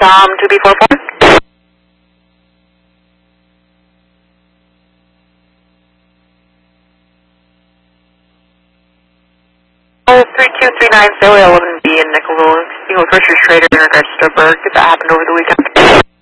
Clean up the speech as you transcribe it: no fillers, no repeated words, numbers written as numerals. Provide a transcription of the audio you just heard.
Tom 2B44. 3239 Fairway 11B in Nickelville. Speaking with Richard Schrader in regards to a bird that happened over the weekend.